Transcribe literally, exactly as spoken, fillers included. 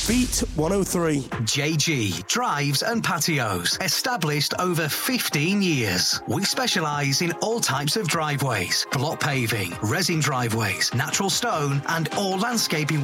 Beat one oh three. J G Drives and Patios. Established over fifteen years. We specialise in all types of driveways, block paving, resin driveways, natural stone and all landscaping